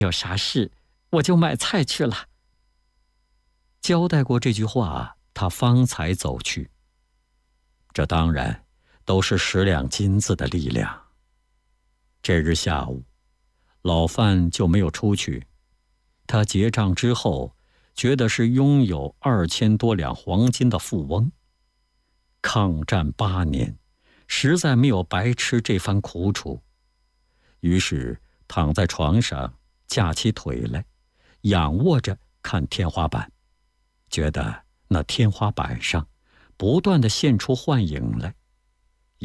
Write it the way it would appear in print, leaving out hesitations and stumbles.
有啥事我就买菜去了。交代过这句话，他方才走去。这当然都是10两金子的力量。这日下午，老范就没有出去。他结账之后，觉得是拥有2000多两黄金的富翁。抗战8年，实在没有白吃这番苦楚。于是躺在床上，架起腿来，仰卧着看天花板，觉得那天花板上不断地现出幻影来，